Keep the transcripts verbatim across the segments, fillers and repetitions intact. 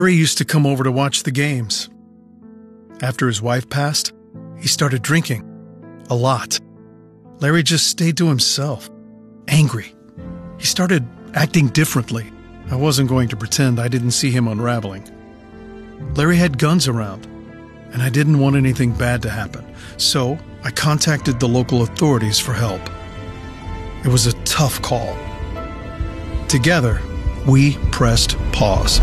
Larry used to come over to watch the games. After his wife passed, he started drinking. A lot. Larry just stayed to himself. Angry. He started acting differently. I wasn't going to pretend I didn't see him unraveling. Larry had guns around, and I didn't want anything bad to happen. So I contacted the local authorities for help. It was a tough call. Together, we pressed pause.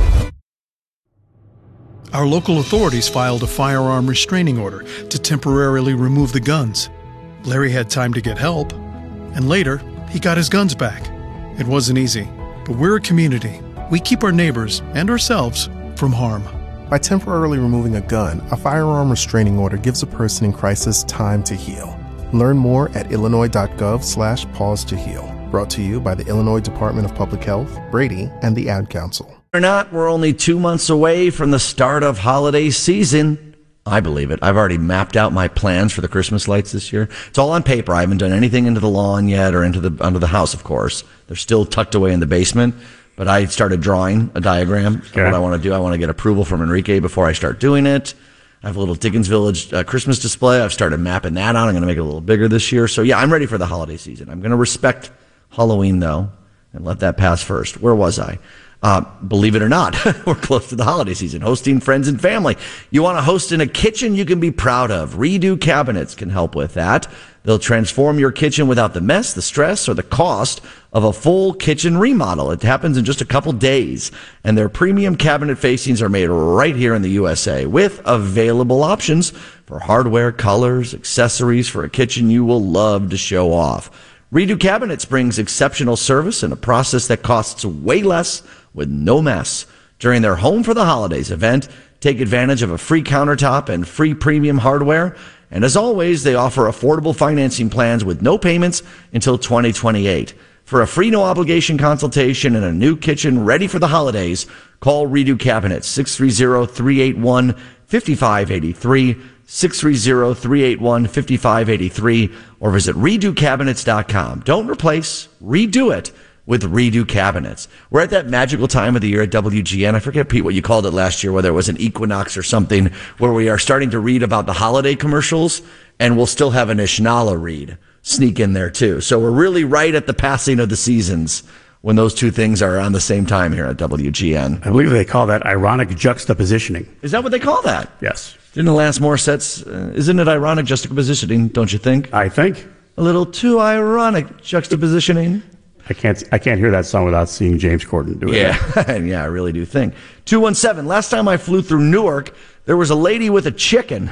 Our local authorities filed a firearm restraining order to temporarily remove the guns. Larry had time to get help, and later, he got his guns back. It wasn't easy, but we're a community. We keep our neighbors and ourselves from harm. By temporarily removing a gun, a firearm restraining order gives a person in crisis time to heal. Learn more at illinois.gov slash pause to heal. Brought to you by the Illinois Department of Public Health, Brady, and the Ad Council. Or not, we're only two months away from the start of holiday season. I believe it. I've already mapped out my plans for the Christmas lights this year. It's all on paper. I haven't done anything into the lawn yet or into the under the house, of course. They're still tucked away in the basement. But I started drawing a diagram okay. of what I want to do. I want to get approval from Enrique before I start doing it. I have a little Dickens Village uh, Christmas display. I've started mapping that out. I'm going to make it a little bigger this year. So, yeah, I'm ready for the holiday season. I'm going to respect Halloween, though, and let that pass first. Where was I? Uh, believe it or not, we're close to the holiday season, hosting friends and family. You want to host in a kitchen you can be proud of. Redo Cabinets can help with that. They'll transform your kitchen without the mess, the stress, or the cost of a full kitchen remodel. It happens in just a couple days, and their premium cabinet facings are made right here in the U S A with available options for hardware, colors, accessories for a kitchen you will love to show off. Redo Cabinets brings exceptional service and a process that costs way less with no mess. During their Home for the Holidays event, take advantage of a free countertop and free premium hardware. And as always, they offer affordable financing plans with no payments until twenty twenty-eight. For a free no-obligation consultation and a new kitchen ready for the holidays, call Redo Cabinets, six three zero, three eight one, five five eight three, six three zero, three eight one, five five eight three, or visit redo cabinets dot com. Don't replace, redo it with Redo Cabinets. We're at that magical time of the year at W G N. I forget, Pete, what you called it last year, whether it was an equinox or something, where we are starting to read about the holiday commercials, and we'll still have an Ishnala read sneak in there, too. So we're really right at the passing of the seasons when those two things are on the same time here at W G N. I believe they call that ironic juxtapositioning. Is that what they call that? Yes. Didn't Alanis Morissette's, uh, isn't it ironic juxtapositioning, don't you think? I think. A little too ironic juxtapositioning. I can't I can't hear that song without seeing James Corden do it. Yeah, yeah, I really do think. two one seven, last time I flew through Newark, there was a lady with a chicken.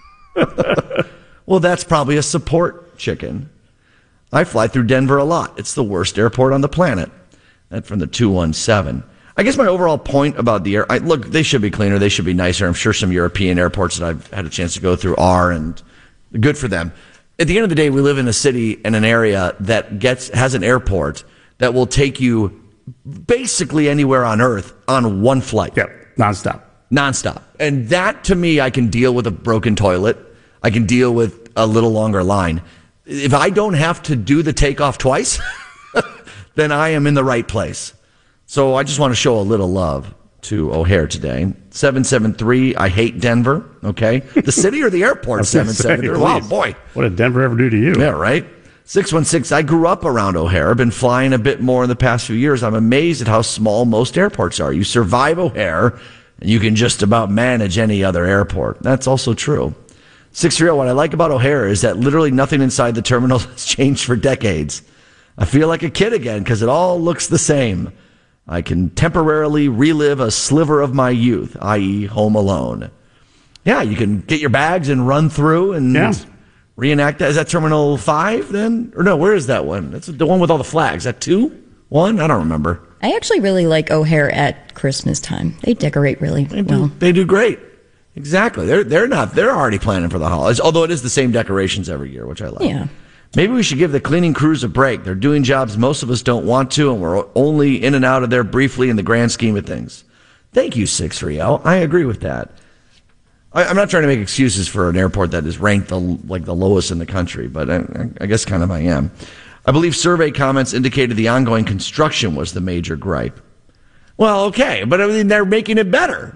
Well, that's probably a support chicken. I fly through Denver a lot. It's the worst airport on the planet. That from the two one seven. I guess my overall point about the air, I, look, they should be cleaner. They should be nicer. I'm sure some European airports that I've had a chance to go through are, and good for them. At the end of the day, we live in a city and an area that gets has an airport that will take you basically anywhere on Earth on one flight. Yep, nonstop. Nonstop. And that, to me, I can deal with a broken toilet. I can deal with a little longer line. If I don't have to do the takeoff twice, then I am in the right place. So I just want to show a little love to O'Hare today. seven seven three, I hate Denver, okay? The city or the airport, seven seven three. Wow, boy. What did Denver ever do to you? Yeah, right? six one six, I grew up around O'Hare. I've been flying a bit more in the past few years. I'm amazed at how small most airports are. You survive O'Hare, and you can just about manage any other airport. That's also true. six three zero, what I like about O'Hare is that literally nothing inside the terminal has changed for decades. I feel like a kid again because it all looks the same. I can temporarily relive a sliver of my youth, that is. Home Alone. Yeah, you can get your bags and run through and yeah. reenact that. Is that Terminal five then? Or no, where is that one? That's the one with all the flags. Is that two? One? I don't remember. I actually really like O'Hare at Christmas time. They decorate really they do, well. They do great. Exactly. They're they're not. They're already planning for the holidays, although it is the same decorations every year, which I like. Yeah. Maybe we should give the cleaning crews a break. They're doing jobs most of us don't want to, and we're only in and out of there briefly in the grand scheme of things. Thank you, six three zero. I agree with that. I, I'm not trying to make excuses for an airport that is ranked the, like the lowest in the country, but I, I guess kind of I am. I believe survey comments indicated the ongoing construction was the major gripe. Well, okay, but I mean, they're making it better.